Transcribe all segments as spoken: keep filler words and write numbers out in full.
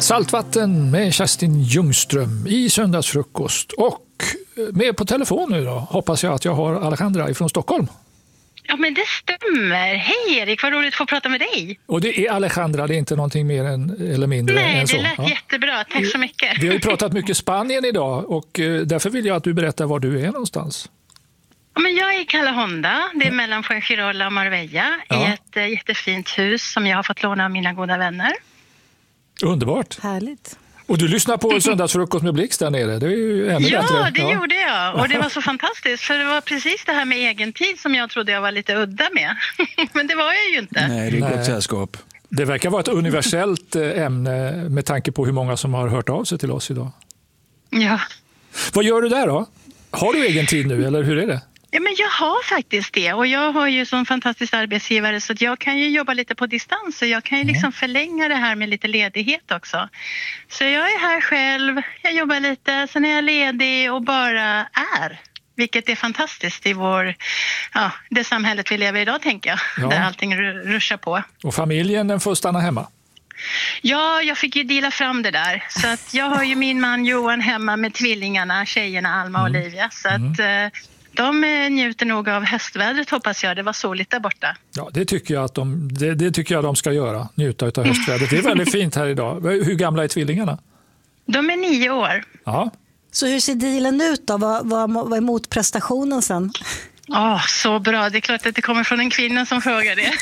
Saltvatten med Kerstin Ljungström i söndagsfrukost. Och med på telefon nu då hoppas jag att jag har Alejandra ifrån Stockholm. Ja, men det stämmer. Hej Erik, vad roligt att få prata med dig. Och det är Alejandra, det är inte någonting mer än, eller mindre Nej, än så. Nej, det lät ja. jättebra. Tack så mycket. Vi har ju pratat mycket Spanien idag och därför vill jag att du berättar var du är någonstans. Ja, men jag är i Calahonda, det är mellan Fuengirola och Marbella, ja. i ett äh, jättefint hus som jag har fått låna av mina goda vänner. Underbart. Härligt. Och du lyssnar på söndagsfrukost med Blix där nere, det är ju ännu ja, bättre. Det ja, det gjorde jag. Och det var så fantastiskt, för det var precis det här med egen tid som jag trodde jag var lite udda med. Men det var jag ju inte. Nej, det är gott sällskap. Det verkar vara ett universellt ämne med tanke på hur många som har hört av sig till oss idag. Ja. Vad gör du där då? Har du egen tid nu, eller hur är det? Ja, men jag har faktiskt det, och jag har ju som fantastisk arbetsgivare så att jag kan ju jobba lite på distans och jag kan ju liksom mm. förlänga det här med lite ledighet också. Så jag är här själv, jag jobbar lite, sen är jag ledig och bara är. Vilket är fantastiskt i vår, ja, det samhället vi lever i idag tänker jag, ja. där allting ruschar på. Och familjen den får stanna hemma? Ja, jag fick ju dela fram det där. Så att jag har ju min man Johan hemma med tvillingarna, tjejerna Alma och mm. Olivia. Så att mm. de njuter nog av höstvädret hoppas jag. Det var soligt där borta. Ja, det tycker jag att de, det, det tycker jag de ska göra. Njuta av höstvädret. Det är väldigt fint här idag. Hur gamla är tvillingarna? De är nio år. Ja. Så hur ser dealen ut då? Vad, vad, vad är motprestationen sen? Ja, oh, så bra. Det är klart att det kommer från en kvinna som frågar det.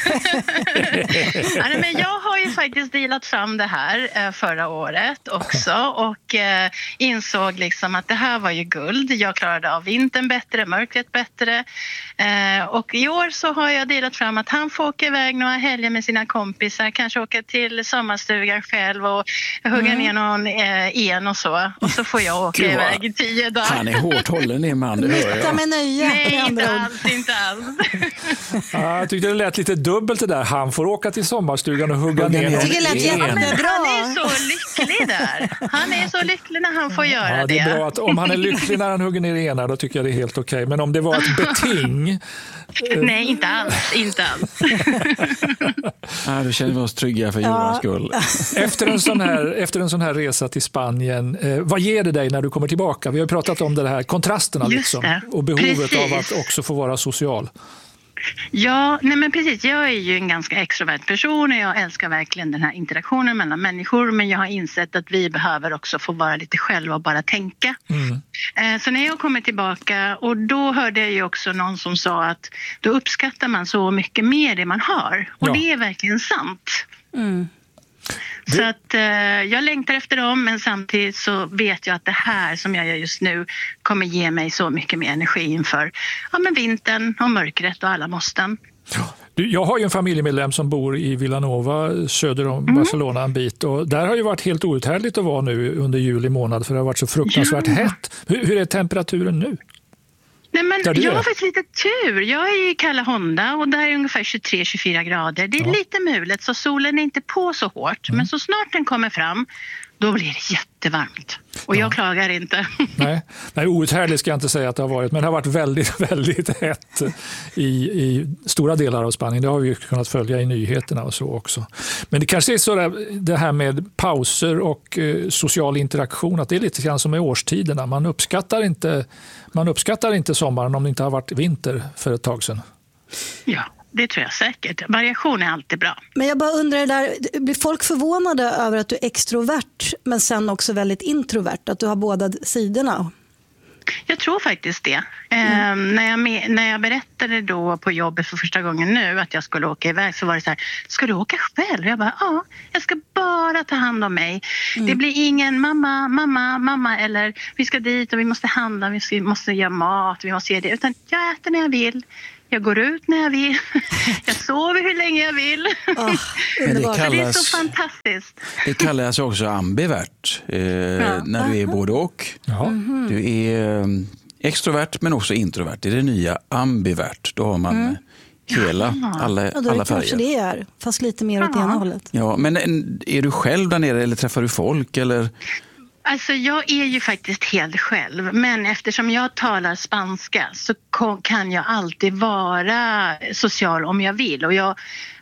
ja, men jag har ju faktiskt dealat fram det här eh, förra året också och eh, insåg liksom att det här var ju guld. Jag klarade av vintern bättre, mörkret bättre. Eh, och i år så har jag dealat fram att han får åka iväg några helger med sina kompisar. Kanske åka till sommarstugan själv och hugga mm. ner någon eh, en och så. Och så får jag åka Gud, iväg i tio dagar. Han är hårt hållen i man, det hör jag. Med nöje. Nej, inte alls, inte alls. Ja, jag tyckte det lät lite dubbelt det där. Han får åka till sommarstugan och hugga ner någon det lät ja, men han är så lycklig där. Han är så lycklig när han får göra ja, det. Är bra att om han är lycklig när han hugger ner ena, då tycker jag det är helt okej. Men om det var ett beting... Nej, inte alls. Inte alls. ja, då känner vi oss trygga för Johans skull. Efter en sån här, efter en sån här resa till Spanien, eh, vad ger det dig när du kommer tillbaka? Vi har pratat om det här, kontrasterna liksom, och behovet precis. Av att också få vara social. Ja, nej men precis. Jag är ju en ganska extrovert person och jag älskar verkligen den här interaktionen mellan människor. Men jag har insett att vi behöver också få vara lite själva och bara tänka. Mm. Så när jag kommer tillbaka, och då hörde jag ju också någon som sa att då uppskattar man så mycket mer det man har. Och ja. Det är verkligen sant. Mm. Så det... att eh, jag längtar efter dem, men samtidigt så vet jag att det här som jag gör just nu kommer ge mig så mycket mer energi inför ja, men vintern och mörkret och alla måsten. Ja. Du, jag har ju en familjemedlem som bor i Villanova söder om mm. Barcelona en bit, och där har ju varit helt outhärdligt att vara nu under juli månad för det har varit så fruktansvärt ja. hett. Hur, hur är temperaturen nu? Nej, men jag har faktiskt lite tur. Jag är i Calahonda och där är ungefär tjugotre till tjugofyra grader. Det är ja. lite mulet så solen är inte på så hårt. Mm. Men så snart den kommer fram, då blir det jättevarmt. Och ja. jag klagar inte. Nej, Nej outhärdligt ska jag inte säga att det har varit. Men det har varit väldigt, väldigt hett i, i stora delar av Spanien. Det har vi kunnat följa i nyheterna och så också. Men det kanske är så där, det här med pauser och eh, social interaktion, att det är lite grann som med årstiderna. Man uppskattar inte, man uppskattar inte sommaren om det inte har varit vinter för ett tag sedan. Ja. Det tror jag säkert. Variation är alltid bra. Men jag bara undrar där, blir folk förvånade över att du är extrovert men sen också väldigt introvert? Att du har båda sidorna? Jag tror faktiskt det. Mm. Eh, när, jag med, när jag berättade då på jobbet för första gången nu att jag skulle åka iväg, så var det så här: ska du åka själv? Jag bara, ja, jag ska bara ta hand om mig. Mm. Det blir ingen mamma, mamma, mamma, eller vi ska dit och vi måste handla, vi ska, måste göra mat, vi måste göra det. Utan jag äter när jag vill. Jag går ut när jag vill. Jag sover hur länge jag vill. Oh, Men det, kallas, det är så fantastiskt. Det kallas också ambivert. Eh, ja. När du är både och. Mm-hmm. Du är extrovert men också introvert. Det är det nya ambivert. Då har man mm. hela, alla, ja, då alla färger. Kanske det är, fast lite mer åt ja. ena hållet. Ja, men är du själv där nere eller träffar du folk eller... Alltså jag är ju faktiskt helt själv, men eftersom jag talar spanska så kan jag alltid vara social om jag vill. Och jag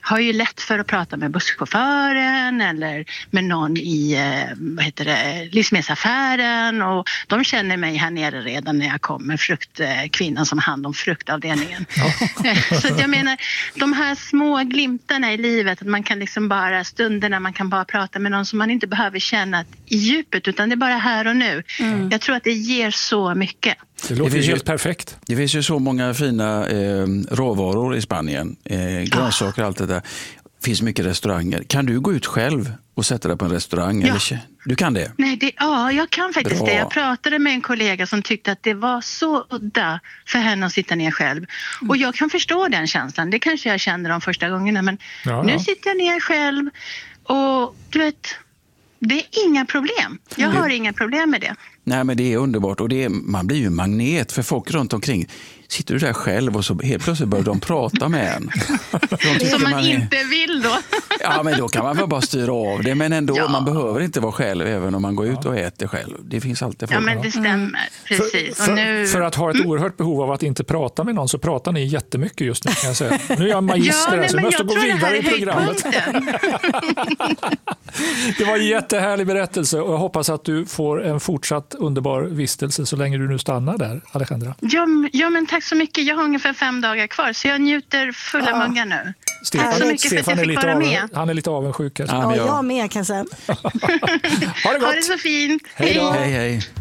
har ju lätt för att prata med busschauffören eller med någon i vad heter det, livsmedelsaffären, och de känner mig här nere redan när jag kommer, fruktkvinnan som har hand om fruktavdelningen. Ja. Så att jag menar, de här små glimtarna i livet, att man kan liksom bara stunderna man kan bara prata med någon som man inte behöver känna i djupet, utan det är bara här och nu. Mm. Jag tror att det ger så mycket. Det låter det helt ju, perfekt. Det finns ju så många fina eh, råvaror i Spanien. Eh, grönsaker och allt det där. Det finns mycket restauranger. Kan du gå ut själv och sätta dig på en restaurang? Ja. Eller? Du kan det? Nej, det, ja, jag kan faktiskt Bra. det. Jag pratade med en kollega som tyckte att det var så udda för henne att sitta ner själv. Mm. Och jag kan förstå den känslan. Det kanske jag kände de första gångerna. Men ja, nu ja. sitter jag ner själv och du vet, det är inga problem. Jag har mm. inga problem med det. Nej, men det är underbart, och det är, man blir ju magnet för folk runt omkring. Sitter du där själv och så helt plötsligt börjar de prata med en. Som man, man är... inte vill då. Ja, men då kan man väl bara styra av det. Men ändå, ja. man behöver inte vara själv även om man går ut och äter själv. Det finns alltid folk. Ja, men det stämmer. Precis. För, för, och nu... för att ha ett oerhört behov av att inte prata med någon, så pratar ni jättemycket just nu, kan jag säga. Nu är jag magister, ja, nej, så jag måste gå vidare i programmet. Det var en jättehärlig berättelse, och jag hoppas att du får en fortsatt underbar vistelse så länge du nu stannar där, Alejandra. Ja, ja, men tack så mycket. Jag har ungefär fem dagar kvar, så jag njuter fulla ja. mungar nu. Stefan, tack så mycket Stefan för att jag fick vara av, med. Han är lite avundsjuk. Ja, jag med kan jag säga. Ha det gott. Ha det så fint. Hej då. Hej, hej.